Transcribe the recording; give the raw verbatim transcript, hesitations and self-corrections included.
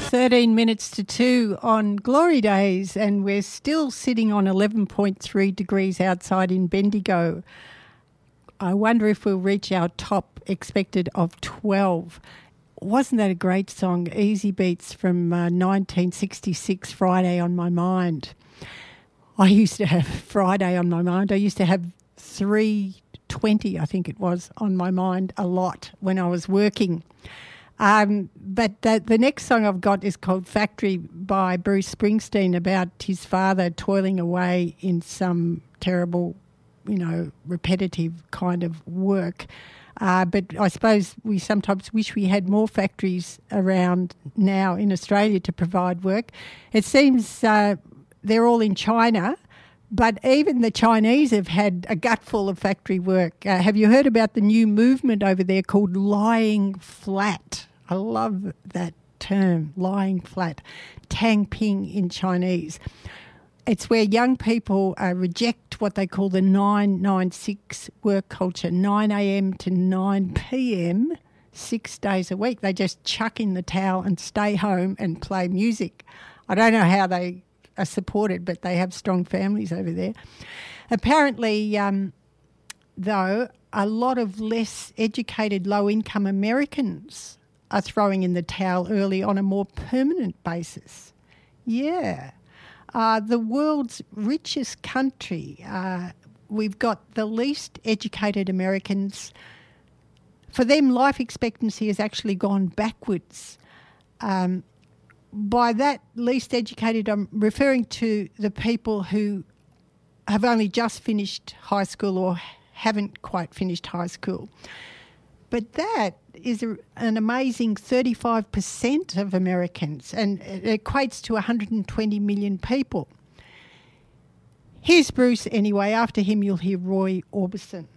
thirteen minutes to two on Glory Days, and we're still sitting on eleven point three degrees outside in Bendigo. I wonder if we'll reach our top expected of twelve. Wasn't that a great song? Easy Beats from uh, nineteen sixty-six, Friday on My Mind. I used to have Friday on my mind. I used to have three twenty, I think it was, on my mind a lot when I was working. Um, but the, the next song I've got is called Factory by Bruce Springsteen, about his father toiling away in some terrible, you know, repetitive kind of work. Uh, but I suppose we sometimes wish we had more factories around now in Australia to provide work. It seems uh, they're all in China, but even the Chinese have had a gutful of factory work. Uh, have you heard about the new movement over there called lying flat? I love that term, lying flat, tang ping in Chinese. It's where young people uh, reject what they call the nine nine six work culture, nine a.m. to nine p.m., six days a week. They just chuck in the towel and stay home and play music. I don't know how they are supported, but they have strong families over there. Apparently, um, though, a lot of less educated, low-income Americans are throwing in the towel early on a more permanent basis. Yeah. Uh, the world's richest country, uh, we've got the least educated Americans. For them, life expectancy has actually gone backwards. Um, by that least educated, I'm referring to the people who have only just finished high school or haven't quite finished high school. But that is a, an amazing thirty-five percent of Americans, and it equates to one hundred twenty million people. Here's Bruce anyway. After him, you'll hear Roy Orbison.